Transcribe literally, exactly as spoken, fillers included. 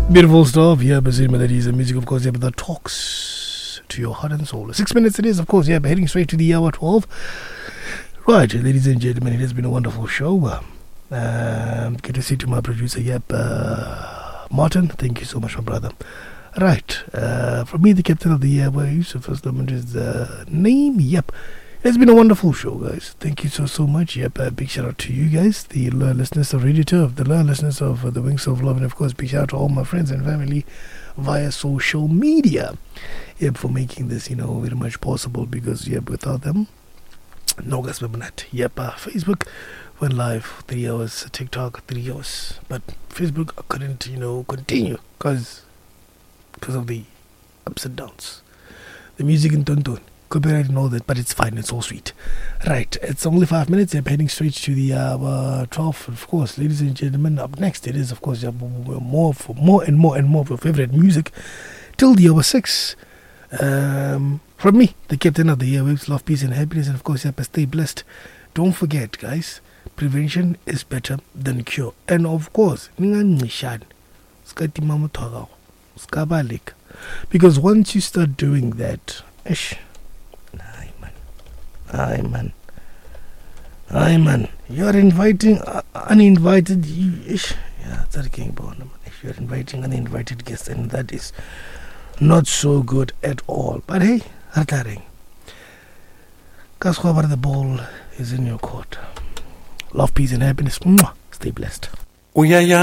Beautiful stuff. Yeah, but melodies and music, of course, yeah, but that talks to your heart and soul. Six minutes it is, of course, yeah, but heading straight to the hour twelve. Right, ladies and gentlemen, it has been a wonderful show. Um, good to see to my producer, yep, uh, Martin. Thank you so much, my brother. Right, uh, from me, the captain of the airwaves, the first element is the name, yep. It's been a wonderful show, guys. Thank you so, so much. Yep, uh, big shout out to you guys, the loyal listeners of Radio Turf, the loyal listeners of uh, The Wings of Love, and of course, big shout out to all my friends and family via social media. Yep, for making this, you know, very much possible, because, yep, without them, no guys, we're not. Yep, uh, Facebook went live three hours, TikTok three hours, but Facebook couldn't, you know, continue because because of the ups and downs. The music in Tonton. Copyright and all that, but it's fine, it's all sweet. Right, it's only five minutes. I'm heading straight to the uh, uh, twelve, of course, ladies and gentlemen. Up next, it is, of course, yeah, more for more and more and more of your favorite music till the hour six. Um, from me, the captain of the airwaves, love, peace, and happiness, and of course, yeah, stay blessed. Don't forget, guys, prevention is better than cure. And of course, because once you start doing that, ish. Aye, man. Aye, man. You're inviting uh, uninvited. You, ish. Yeah, that's a king born. If you're inviting uninvited guests, and that is not so good at all. But hey, Hartaring. Kaswabar, the ball is in your court. Love, peace, and happiness. Mwah. Stay blessed. Oh, yeah, yeah.